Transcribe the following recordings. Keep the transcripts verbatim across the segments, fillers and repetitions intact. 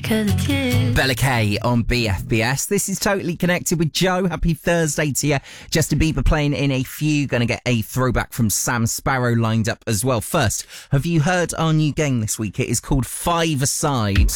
'cause it's you. Bella K on B F B S. This is Totally Connected with Joe. Happy Thursday to you. Justin Bieber playing in a few. Going to get a throwback from Sam Sparrow lined up as well. First, have you heard our new game this week? It is called Five-A-Side.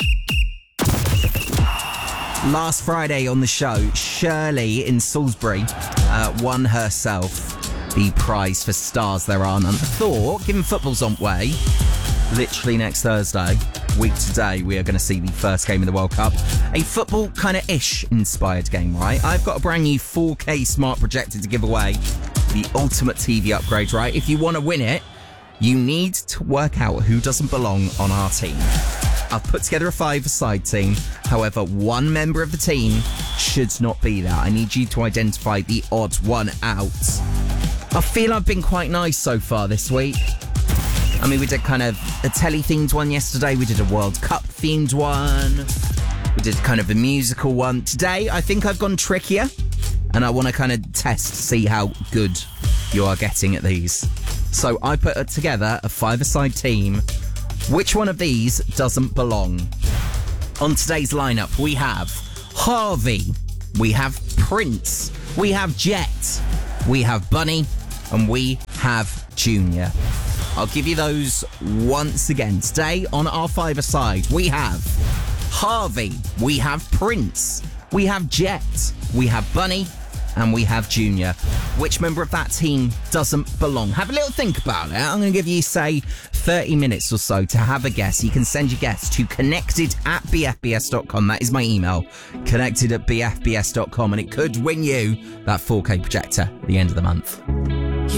Last Friday on the show, Shirley in Salisbury uh, won herself the prize for Stars There Are None. Thought, given football's on way, literally next Thursday, week today, we are going to see the first game of the World Cup. A football kind of ish inspired game, right? I've got a brand new four K smart projector to give away. The ultimate T V upgrade, right? If you want to win it, you need to work out who doesn't belong on our team. I've put together a five-a-side team. However, one member of the team should not be there. I need you to identify the odd one out. I feel I've been quite nice so far this week. I mean, we did kind of a telly-themed one yesterday. We did a World Cup-themed one. We did kind of a musical one. Today, I think I've gone trickier. And I want to kind of test, see how good you are getting at these. So I put together a five-a-side team. Which one of these doesn't belong? On today's lineup, we have Harvey. We have Prince. We have Jet. We have Bunny. And we have Junior. I'll give you those once again. Today on our five-a-side, we have Harvey, we have Prince, we have Jet, we have Bunny, and we have Junior. Which member of that team doesn't belong? Have a little think about it. I'm going to give you, say, thirty minutes or so to have a guess. You can send your guess to connected at b f b s dot com. That is my email, connected at b f b s dot com, and it could win you that four K projector at the end of the month.